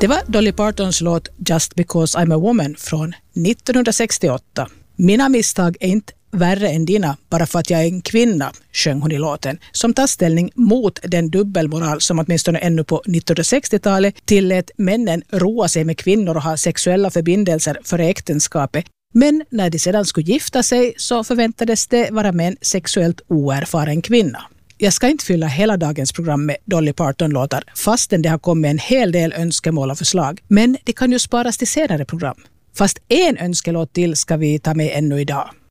Det var Dolly Partons låt Just Because I'm a Woman från 1968. Mina misstag är inte värre än dina bara för att jag är en kvinna, sjöng hon i låten, som tar ställning mot den dubbelmoral som åtminstone ännu på 1960-talet tillät männen roa sig med kvinnor och ha sexuella förbindelser före äktenskapet. Men när de sedan skulle gifta sig så förväntades det vara med en sexuellt oerfaren kvinna. Jag ska inte fylla hela dagens program med Dolly Parton-låtar fastän det har kommit en hel del önskemål och förslag. Men det kan ju sparas till senare program. Fast en önskelåt till ska vi ta med ännu idag.